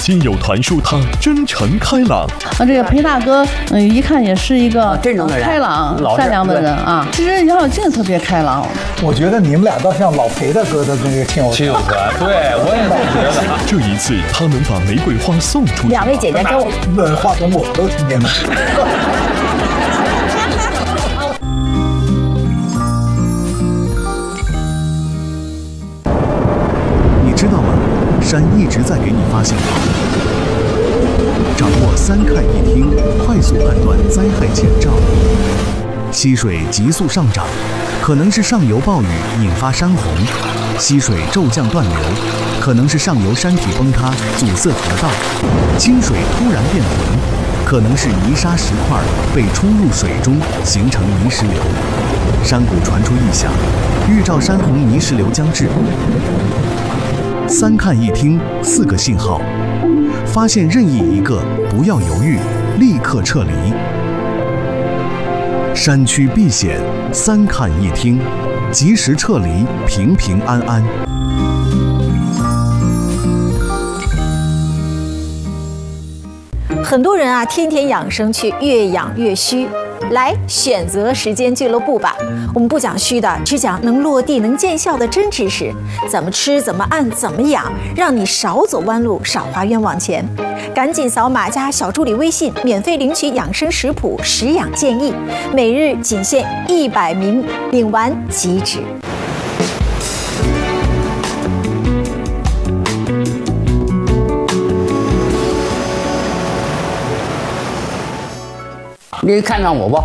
亲友团说他真诚开朗。 这个裴大哥，一看也是一个真正的人， 开朗、善良的人啊。其实杨晓静特别开朗。 我觉得你们俩倒像老裴的哥的那个亲友团。 对，我也这么觉得。 这一次，他能把玫瑰花送出去。 两位姐姐跟我， 话筒我都听见了。 你知道吗？山一直在给你发信号。掌握3看1听，快速判断灾害前兆。溪水急速上涨，可能是上游暴雨引发山洪；溪水骤降断流，可能是上游山体崩塌阻塞河道；清水突然变浑，可能是泥沙石块被冲入水中形成泥石流。山谷传出异响，预兆山洪泥石流将至。3看1听4个信号，发现任意一个，不要犹豫，立刻撤离。山区避险，3看1听，及时撤离，平平安安。 很多人啊，天天养生却越养越虚。来选择时间俱乐部吧，我们不讲虚的，只讲能落地、能见效的真知识。怎么吃，怎么按，怎么养，让你少走弯路，少花冤枉钱。赶紧扫码加小助理微信，免费领取养生食谱、食养建议，每日仅限100名，领完即止。 你看上我不？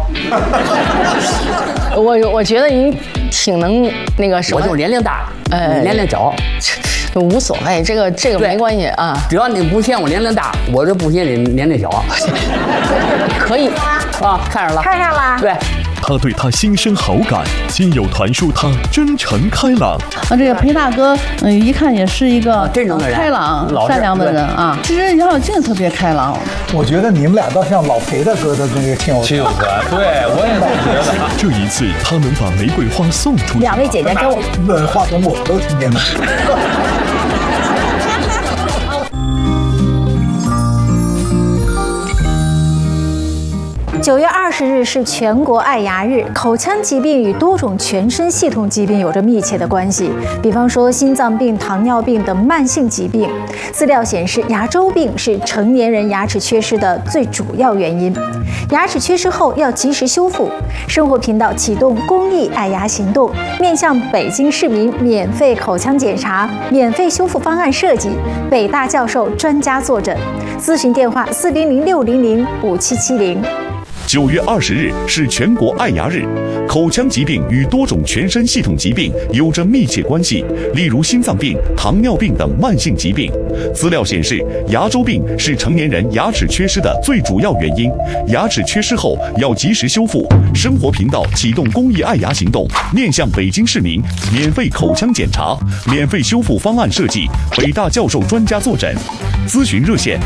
我觉得你挺能那个什么。 我就是年龄大，你年龄小， 无所谓，这个没关系啊。 只要你不嫌我年龄大，我就不嫌你年龄小。 可以啊，看上了， 看上了， 对。 他对他心生好感，亲友团说他真诚开朗。 这个裴大哥，一看也是一个真正的人， 开朗、善良的人啊。其实杨晓静特别开朗。 我觉得你们俩倒像老裴的哥的那个亲友团。对，我也这么觉得。 这一次，他能把玫瑰花送出去。 两位姐姐跟我， 话筒我都听见了。 9月20日是全国爱牙日。口腔疾病与多种全身系统疾病有着密切的关系，比方说心脏病、糖尿病等慢性疾病。资料显示，牙周病是成年人牙齿缺失的最主要原因。牙齿缺失后要及时修复。生活频道启动公益爱牙行动，面向北京市民免费口腔检查、免费修复方案设计，北大教授专家坐诊。咨询电话400-600-5770。 9月20日是全国爱牙日。口腔疾病与多种全身系统疾病有着密切关系，例如心脏病、糖尿病等慢性疾病。资料显示，牙周病是成年人牙齿缺失的最主要原因。牙齿缺失后要及时修复。生活频道启动公益爱牙行动，面向北京市民免费口腔检查、免费修复方案设计，北大教授专家坐诊。咨询热线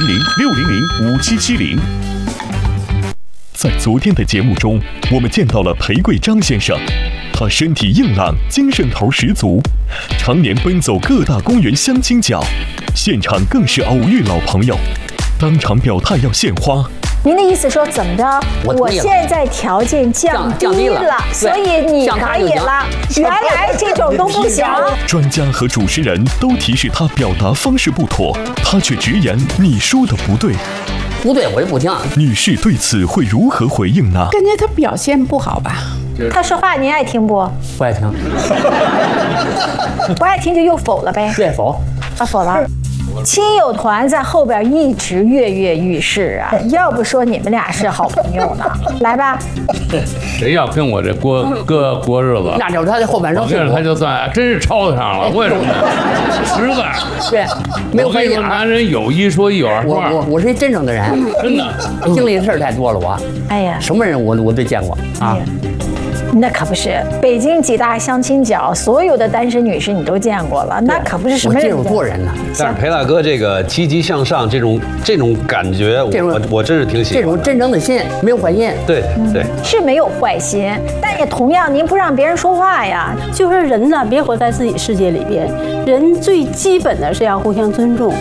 400-600-5770。 在昨天的节目中，我们见到了裴贵章先生，他身体硬朗，精神头十足，常年奔走各大公园相亲角，现场更是偶遇老朋友，当场表态要献花。 您的意思说怎么着？我现在条件降低了，所以你可以了。原来这种都不行。 专家和主持人都提示他表达方式不妥，他却直言你说的不对。 不对，我就不听。 女士对此会如何回应呢？ 感觉他表现不好吧？ 他说话您爱听不？ 不爱听。 不爱听就又否了呗？ 对，否。 啊，否了。亲友团在后边一直跃跃欲试啊，要不说你们俩是好朋友呢。来吧。 谁要跟我这过日子？ 那就是他在后边扔。 他就算真是抄得上了。为什么呢？实在。 对，没有关系。 男人有一说一， 我是一真正的人， 真的。 经历的事儿太多了，我。 哎呀， 什么人我都见过啊。 那可不是，北京几大相亲角，所有的单身女士你都见过了，那可不是什么人。 我见过多人呢。 但是裴大哥这个积极向上这种感觉，我真是挺喜欢。 这种真诚的心，没有坏心。 对对， 是没有坏心，但也同样您不让别人说话呀。 就是人呢，别活在自己世界里边，人最基本的是要互相尊重。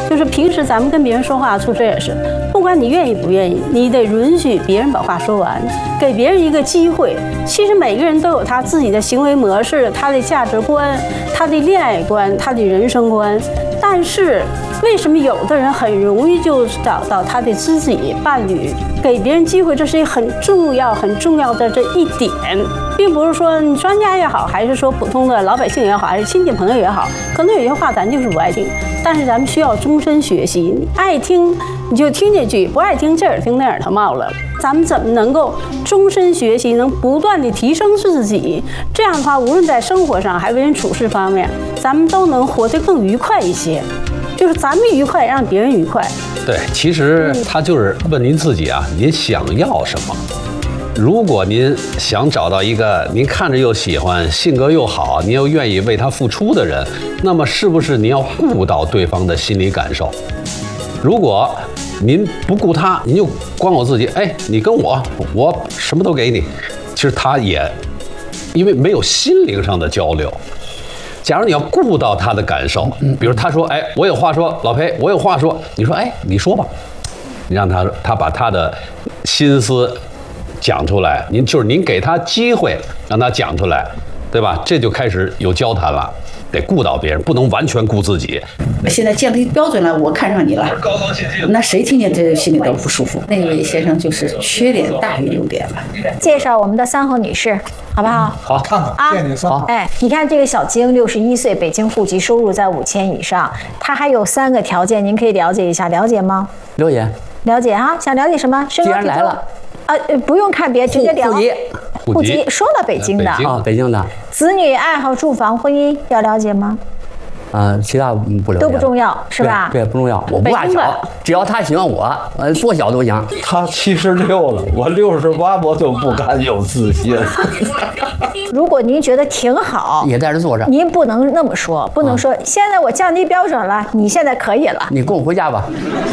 就是平时咱们跟别人说话处事也是，不管你愿意不愿意，你得允许别人把话说完，给别人一个机会。其实每个人都有他自己的行为模式、他的价值观、他的恋爱观、他的人生观，但是为什么有的人很容易就找到他的知己伴侣？给别人机会，这是一个很重要的这一点，并不是说你专家也好，还是说普通的老百姓也好，还是亲戚朋友也好，可能有些话咱就是不爱听，但是咱们需要终身学习，爱听你就听这句，不爱听这耳听那耳朵冒了。咱们怎么能够终身学习，能不断地提升自己？这样的话，无论在生活上还为人处事方面，咱们都能活得更愉快一些。就是咱们愉快，让别人愉快。 对，其实他就是问您自己啊，您想要什么？如果您想找到一个您看着又喜欢、性格又好、您又愿意为他付出的人，那么是不是您要顾到对方的心理感受？如果您不顾他，您就光顾自己，哎，你跟我什么都给你，其实他也因为没有心灵上的交流。假如你要顾到他的感受，比如他说，哎，我有话说，老裴，我有话说，你说，哎，你说吧，你让他把他的心思讲出来，您给他机会让他讲出来，对吧？这就开始有交谈了，得顾到别人，不能完全顾自己。 现在降低标准了，我看上你了， 高高兴兴， 那谁听见这心里都不舒服。那位先生就是缺点大于优点了。 介绍我们的3号女士，好不好？ 好， 看看，谢谢你3号。 哎，你看这个小晶，61岁，北京户籍，收入在5000以上，她还有3个条件，您可以了解一下，了解吗？ 了解， 了解哈，想了解什么？身高体重。 既然来了， 不用看别，直接聊。户籍说了北京的啊，北京的。 子女、爱好、住房、婚姻要了解吗？ 其他不了解， 都不重要，是吧？ 对，不重要。我不大小，只要他喜欢我，多小都行。 他76了，我68，我就不敢有自信。 如果您觉得挺好， 也在这坐着， 您不能那么说，不能说现在我降低标准了，你现在可以了。 你跟我回家吧。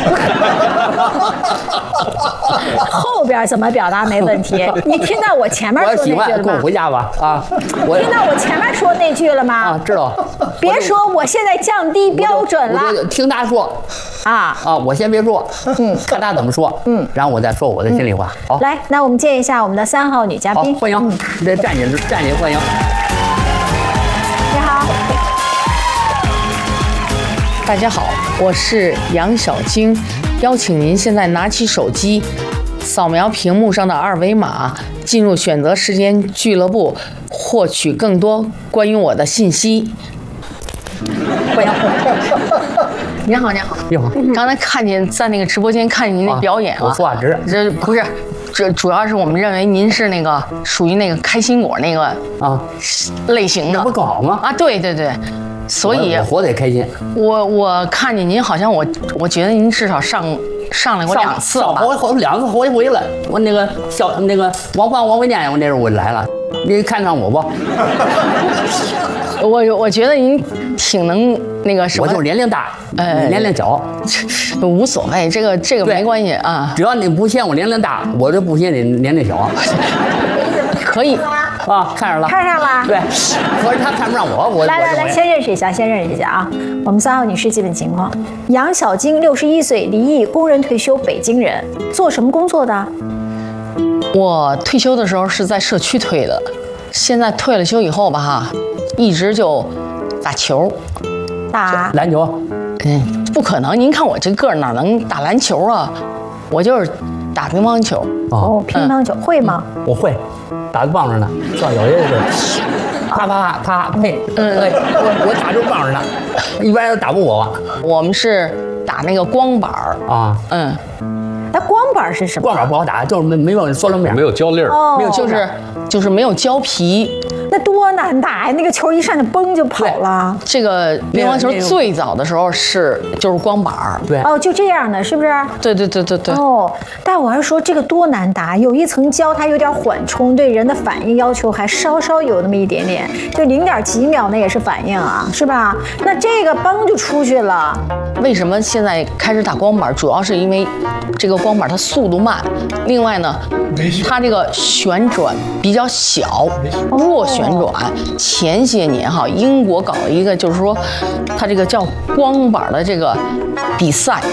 后边怎么表达没问题？你听到我前面说那句了吗？ 我喜欢，跟我回家吧啊！ 听到我前面说那句了吗？ 啊，知道。 别说我现在降低标准了， 我听他说啊，我先别说，看他怎么说，然后我再说我的心里话。好， 来，那我们见一下我们的3号女嘉宾， 欢迎，这站起欢迎。 你好， 大家好，我是杨小晶，邀请您现在拿起手机，扫描屏幕上的2维码，进入选择时间俱乐部，获取更多关于我的信息。欢迎，您好，您好， 你好。 刚才看见在那个直播间看见您的表演了， 我说话直， 这不是。这主要是我们认为您是那个属于那个开心果那个类型的， 这不更好吗？ 啊，对对对，所以我活得也开心。 我看见您好像我觉得您至少上来过2次了吧？ 好几回了。我那个王惠店，我那时候我来了，你看看我不？ 我觉得您挺能那个什么， 我就是年龄大，年龄小， 无所谓，这个没关系啊。 只要你不嫌我年龄大，我就不嫌你年龄小。 可以啊，看上了，对，可是他看不上我。 来，先认识一下啊。我们3号女士基本情况：杨小晶，61岁，离异，工人退休，北京人，做什么工作的？ 我退休的时候是在社区退的，现在退了休以后吧，一直就打球， 打篮球。 不可能，您看我这个儿哪能打篮球啊？我就是打乒乓球。 乒乓球会吗？ 我会，打个棒子呢，上小学是，啪呸，我打就棒子呢，一般人都打不我。 我们是打那个光板啊， 那光板是什么？ 光板不好打，就是没有塑料面， 没有胶粒儿， 没有就是没有胶皮。 那多难打呀！那个球一上去嘣就跑了。 这个乒乓球最早的时候就是光板儿， 对， 就这样的，是不是？ 对。 但我还是说这个多难打，有一层胶，它有点缓冲，对人的反应要求还稍稍有那么一点点，就0.几秒那也是反应啊，是吧？那这个嘣就出去了。 为什么现在开始打光板？主要是因为这个光板它速度慢，另外呢， 它这个旋转比较小，弱旋转。前些年哈，英国搞了一个，就是说它这个叫光板的这个比赛，